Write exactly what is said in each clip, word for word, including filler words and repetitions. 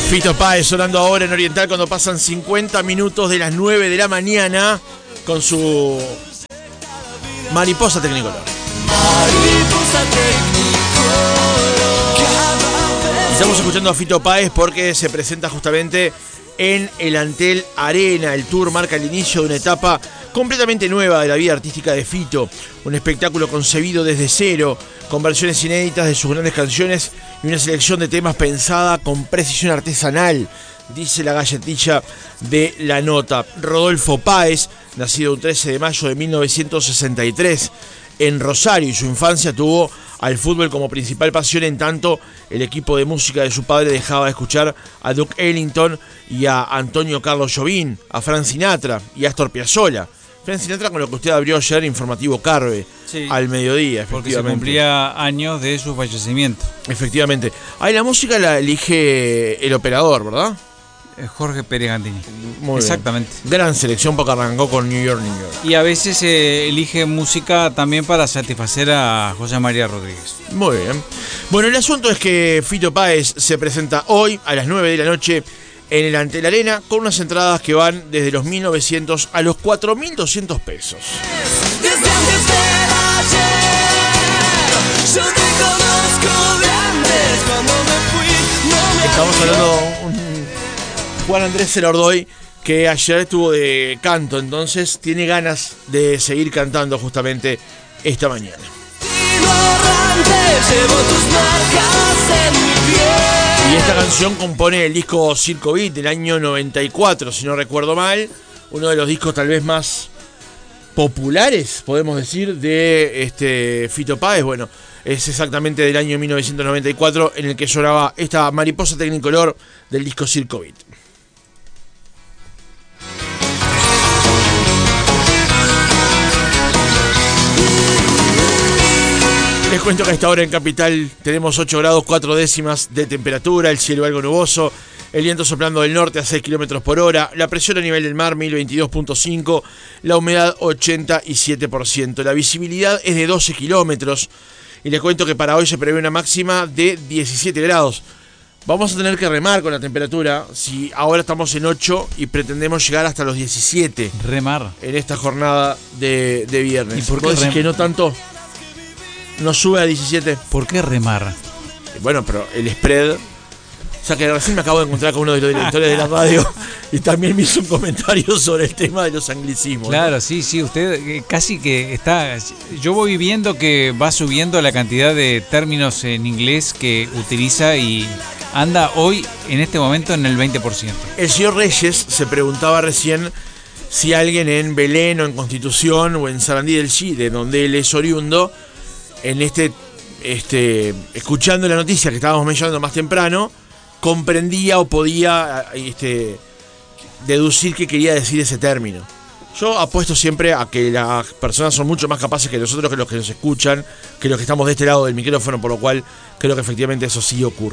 Fito Páez sonando ahora en Oriental cuando pasan cincuenta minutos de las nueve de la mañana con su Mariposa Tecnicolor. Estamos escuchando a Fito Páez porque se presenta justamente en el Antel Arena. El tour marca el inicio de una etapa completamente nueva de la vida artística de Fito. Un espectáculo concebido desde cero, con versiones inéditas de sus grandes canciones y una selección de temas pensada con precisión artesanal, dice la galletilla de la nota. Rodolfo Páez, nacido un trece de mayo de mil novecientos sesenta y tres en Rosario, y su infancia tuvo al fútbol como principal pasión, en tanto el equipo de música de su padre dejaba de escuchar a Duke Ellington y a Antonio Carlos Jobim, a Frank Sinatra y a Astor Piazzolla. Frank Sinatra, con lo que usted abrió ayer, Informativo Carve, sí, al mediodía, efectivamente. Porque se cumplía años de su fallecimiento. Efectivamente. Ahí la música la elige el operador, ¿verdad? Jorge Pérez Gandini. Muy Exactamente. Bien. Gran selección porque arrancó con New York, New York. Y a veces eh, elige música también para satisfacer a José María Rodríguez. Muy bien. Bueno, el asunto es que Fito Páez se presenta hoy a las nueve de la noche en el Antel Arena con unas entradas que van desde los mil novecientos a los cuatro mil doscientos pesos. Desde antes de ayer, yo te conozco de antes, cuando me fui, no me Estamos hablando un Juan Andrés Elordoy, que ayer estuvo de canto, entonces tiene ganas de seguir cantando justamente esta mañana. Y esta canción compone el disco Circo Beat del año noventa y cuatro, si no recuerdo mal, uno de los discos tal vez más populares, podemos decir, de este Fito Páez. Bueno, es exactamente del año mil novecientos noventa y cuatro en el que sonaba esta Mariposa Tecnicolor del disco Circo Beat. Les cuento que a esta hora en Capital tenemos ocho grados cuatro décimas de temperatura, el cielo algo nuboso, el viento soplando del norte a seis kilómetros por hora, la presión a nivel del mar mil veintidós punto cinco, la humedad ochenta y siete por ciento, la visibilidad es de doce kilómetros y les cuento que para hoy se prevé una máxima de diecisiete grados. Vamos a tener que remar con la temperatura si ahora estamos en ocho y pretendemos llegar hasta los diecisiete. Remar. En esta jornada de, de viernes. ¿Y por qué ¿Vos decís rem- que no tanto? ¿No sube a diecisiete? ¿Por qué remar? Bueno, pero el spread... O sea que recién me acabo de encontrar con uno de los directores de la radio y también me hizo un comentario sobre el tema de los anglicismos. Claro, ¿no? sí, sí, usted eh, casi que está... Yo voy viendo que va subiendo la cantidad de términos en inglés que utiliza y anda hoy, en este momento, en el veinte por ciento. El señor Reyes se preguntaba recién si alguien en Belén o en Constitución o en Sarandí del Chi, de donde él es oriundo, en este, este, escuchando la noticia que estábamos mencionando más temprano, comprendía o podía este, deducir qué quería decir ese término. Yo apuesto siempre a que las personas son mucho más capaces que nosotros, que los que nos escuchan, que los que estamos de este lado del micrófono, por lo cual creo que efectivamente eso sí ocurre.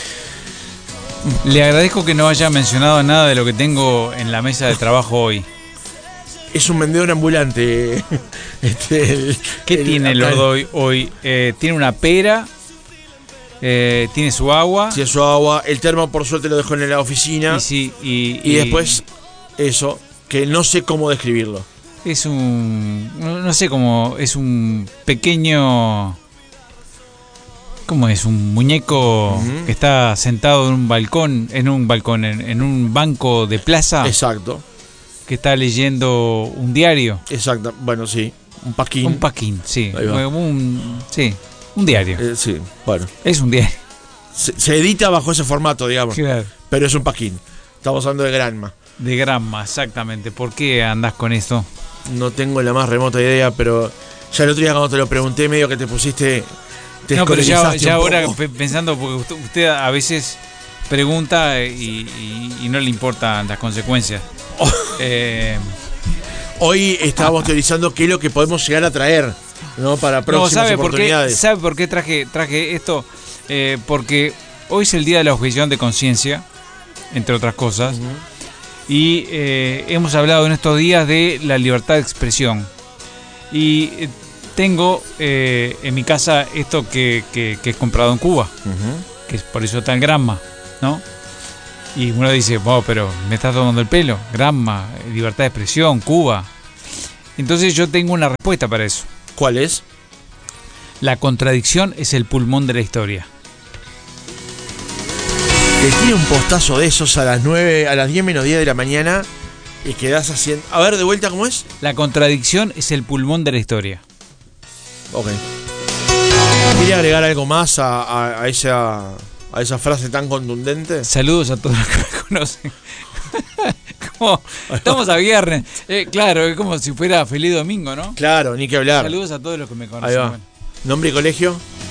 Le agradezco que no haya mencionado nada de lo que tengo en la mesa de trabajo hoy. Es un vendedor ambulante. Este, el, ¿Qué el, tiene el Ordoy hoy? Eh, tiene una pera, eh, tiene su agua. Tiene su agua. El termo, por suerte, lo dejó en la oficina. Y, sí, y, y, y después, eso, que no sé cómo describirlo. Es un... No sé cómo... Es un pequeño... ¿Cómo es? Un muñeco uh-huh. que está sentado en un balcón, en un balcón, en, en un banco de plaza. Exacto. Que está leyendo un diario. Exacto, bueno, sí, un paquín. Un paquín, sí. Un, sí, un diario. Eh, sí, bueno. Es un diario. Se, se edita bajo ese formato, digamos. Claro. Pero es un paquín. Estamos hablando de Granma. De Granma, exactamente. ¿Por qué andás con esto? No tengo la más remota idea, pero ya el otro día cuando te lo pregunté, medio que te pusiste... Te no, pero ya, ya ahora pensando, porque usted a veces pregunta y, y, y no le importan las consecuencias. Oh. Eh, Hoy estábamos teorizando qué es lo que podemos llegar a traer, ¿no? Para próximas no, ¿sabe oportunidades. Por qué, ¿Sabe por qué traje, traje esto? Eh, porque hoy es el día de la objeción de conciencia, entre otras cosas, uh-huh. y eh, hemos hablado en estos días de la libertad de expresión. Y eh, tengo eh, en mi casa esto que, que, que es comprado en Cuba, uh-huh. que es por eso está en Granma, ¿no? Y uno dice, oh, pero me estás tomando el pelo. Gramma, libertad de expresión, Cuba. Entonces yo tengo una respuesta para eso. ¿Cuál es? La contradicción es el pulmón de la historia. Te tiene un postazo de esos a las nueve, a las diez menos diez de la mañana y quedás haciendo... A ver, de vuelta, ¿cómo es? La contradicción es el pulmón de la historia. Ok. ¿Quería agregar algo más a, a, a, esa, a esa frase tan contundente? Saludos a todos los que me conocen. Como, estamos a viernes. Eh, claro, es como si fuera feliz domingo, ¿no? Claro, ni que hablar. Saludos a todos los que me conocen. Ahí va. Bueno. ¿Nombre y colegio?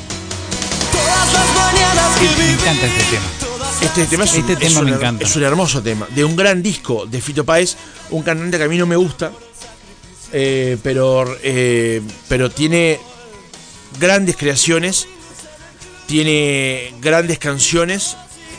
Me encanta este tema. Este tema, es un, este es tema un, me encanta. Es un hermoso tema. De un gran disco de Fito Páez, un cantante que a mí no me gusta, eh, pero, eh, pero tiene grandes creaciones, tiene grandes canciones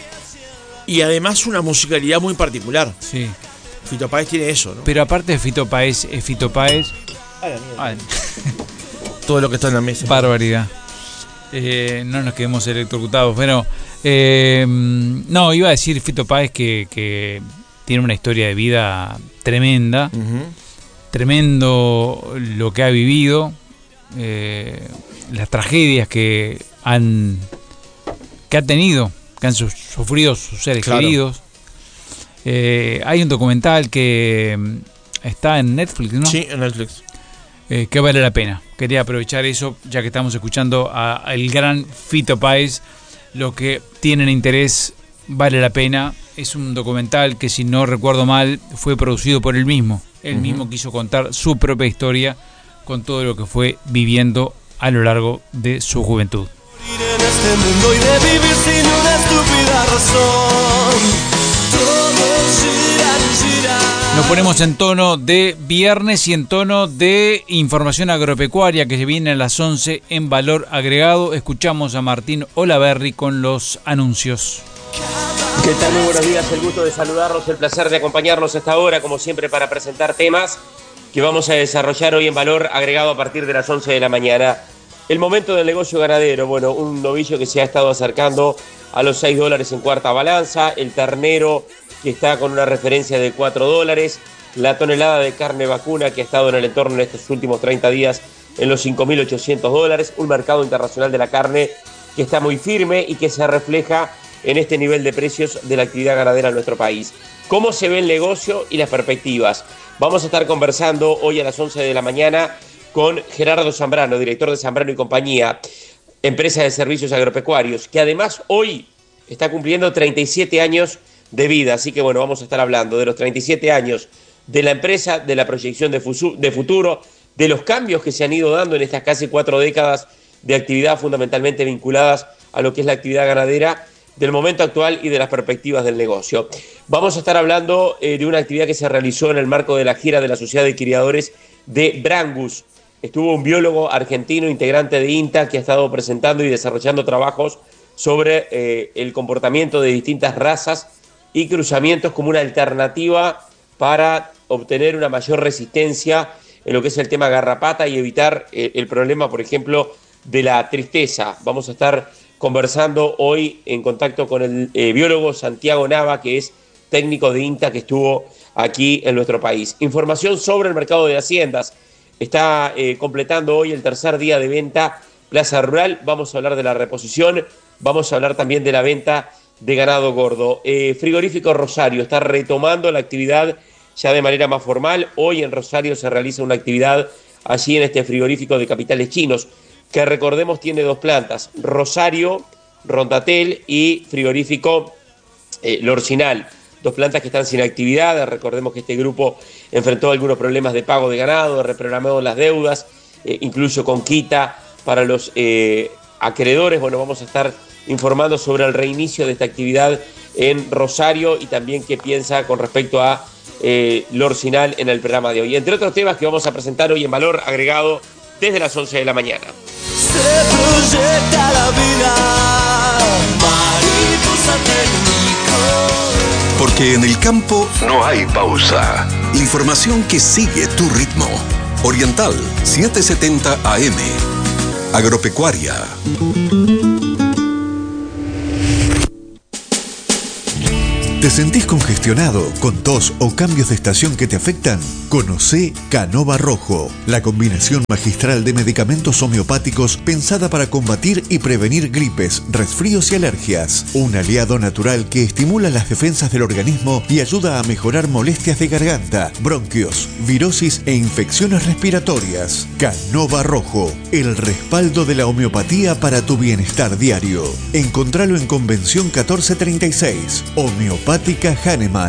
y además una musicalidad muy particular. Sí. Fito Páez tiene eso, ¿no? Pero aparte de Fito Páez, es Fito Páez. Ay, todo lo que está en la mesa. Barbaridad. Eh, no nos quedemos electrocutados. Bueno, eh, no, iba a decir Fito Páez que, que tiene una historia de vida tremenda. Uh-huh. Tremendo lo que ha vivido. Eh, las tragedias que han que ha tenido, que han su, sufrido sus seres claro. queridos. Eh, hay un documental que está en Netflix, ¿no? Sí, en Netflix. Eh, que vale la pena. Quería aprovechar eso, ya que estamos escuchando al gran Fito Páez. Lo que tienen interés vale la pena. Es un documental que, si no recuerdo mal, fue producido por él mismo. Él uh-huh. mismo quiso contar su propia historia con todo lo que fue viviendo a lo largo de su juventud. En este mundo y de vivir sin una estúpida razón. Todos giran, giran. Nos ponemos en tono de viernes y en tono de información agropecuaria que se viene a las once en Valor Agregado. Escuchamos a Martín Olaverri con los anuncios. ¿Qué tal? Muy buenos días, el gusto de saludarlos, el placer de acompañarnos hasta ahora, como siempre, para presentar temas que vamos a desarrollar hoy en Valor Agregado a partir de las once de la mañana. El momento del negocio ganadero, bueno, un novillo que se ha estado acercando a los seis dólares en cuarta balanza, el ternero que está con una referencia de cuatro dólares, la tonelada de carne vacuna que ha estado en el entorno en estos últimos treinta días en los cinco mil ochocientos dólares, un mercado internacional de la carne que está muy firme y que se refleja en este nivel de precios de la actividad ganadera en nuestro país. ¿Cómo se ve el negocio y las perspectivas? Vamos a estar conversando hoy a las once de la mañana con Gerardo Zambrano, director de Zambrano y Compañía, empresa de servicios agropecuarios, que además hoy está cumpliendo treinta y siete años de vida. Así que bueno, vamos a estar hablando de los treinta y siete años de la empresa, de la proyección de, fusu- de futuro, de los cambios que se han ido dando en estas casi cuatro décadas de actividad fundamentalmente vinculadas a lo que es la actividad ganadera, del momento actual y de las perspectivas del negocio. Vamos a estar hablando eh, de una actividad que se realizó en el marco de la gira de la Sociedad de Criadores de Brangus. Estuvo un biólogo argentino, integrante de INTA, que ha estado presentando y desarrollando trabajos sobre eh, el comportamiento de distintas razas y cruzamientos como una alternativa para obtener una mayor resistencia en lo que es el tema garrapata y evitar eh, el problema, por ejemplo, de la tristeza. Vamos a estar conversando hoy en contacto con el eh, biólogo Santiago Nava, que es técnico de INTA, que estuvo aquí en nuestro país. Información sobre el mercado de haciendas. Está eh, completando hoy el tercer día de venta Plaza Rural. Vamos a hablar de la reposición, vamos a hablar también de la venta de ganado gordo. Eh, Frigorífico Rosario está retomando la actividad ya de manera más formal. Hoy en Rosario se realiza una actividad allí en este frigorífico de Capitales Chinos, que recordemos tiene dos plantas, Rosario, Rondatel y Frigorífico eh, Lorcinal. Dos plantas que están sin actividad. Recordemos que este grupo enfrentó algunos problemas de pago de ganado, reprogramado las deudas, eh, incluso con quita para los eh, acreedores. Bueno, vamos a estar informando sobre el reinicio de esta actividad en Rosario y también qué piensa con respecto a eh, Lorcinal en el programa de hoy. Entre otros temas que vamos a presentar hoy en Valor Agregado desde las once de la mañana. Se proyecta la vida, mariposa técnico. Porque en el campo no hay pausa. Información que sigue tu ritmo. Oriental setecientos setenta A M. Agropecuaria. ¿Te sentís congestionado, con tos o cambios de estación que te afectan? Conocé Canova Rojo, la combinación magistral de medicamentos homeopáticos pensada para combatir y prevenir gripes, resfríos y alergias. Un aliado natural que estimula las defensas del organismo y ayuda a mejorar molestias de garganta, bronquios, virosis e infecciones respiratorias. Canova Rojo, el respaldo de la homeopatía para tu bienestar diario. Encontralo en Convención catorce treinta y seis. Homeopática Hahnemann.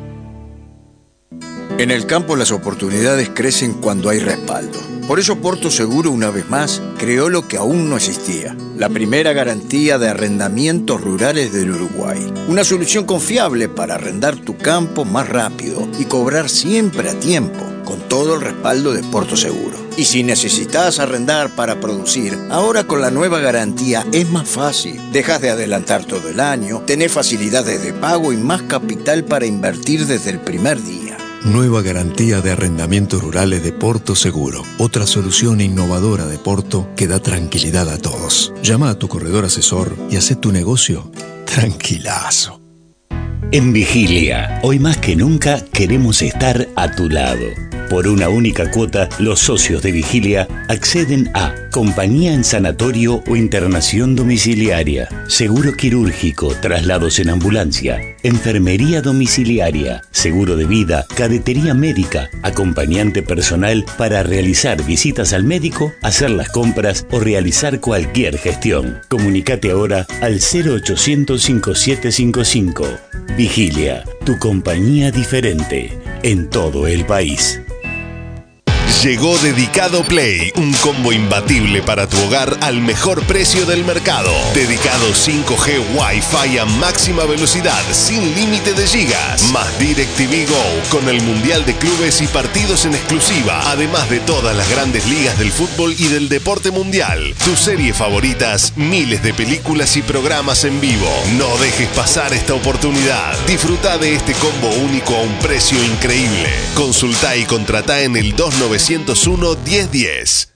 En el campo las oportunidades crecen cuando hay respaldo. Por eso Porto Seguro, una vez más, creó lo que aún no existía: la primera garantía de arrendamientos rurales del Uruguay. Una solución confiable para arrendar tu campo más rápido y cobrar siempre a tiempo, con todo el respaldo de Porto Seguro. Y si necesitas arrendar para producir, ahora con la nueva garantía es más fácil. Dejas de adelantar todo el año, tenés facilidades de pago y más capital para invertir desde el primer día. Nueva garantía de arrendamientos rurales de Porto Seguro. Otra solución innovadora de Porto que da tranquilidad a todos. Llama a tu corredor asesor y haz tu negocio tranquilazo. En Vigilia, hoy más que nunca queremos estar a tu lado. Por una única cuota, los socios de Vigilia acceden a compañía en sanatorio o internación domiciliaria, seguro quirúrgico, traslados en ambulancia, enfermería domiciliaria, seguro de vida, cadetería médica, acompañante personal para realizar visitas al médico, hacer las compras o realizar cualquier gestión. Comunicate ahora al cero ochocientos cincuenta y siete cincuenta y cinco. Vigilia, tu compañía diferente en todo el país. Llegó Dedicado Play, un combo imbatible para tu hogar al mejor precio del mercado. Dedicado cinco G Wi-Fi a máxima velocidad, sin límite de gigas. Más DirecTV Go, con el Mundial de Clubes y partidos en exclusiva. Además de todas las grandes ligas del fútbol y del deporte mundial. Tus series favoritas, miles de películas y programas en vivo. No dejes pasar esta oportunidad. Disfruta de este combo único a un precio increíble. Consultá y contratá en el dos nueve cero uno, diez diez.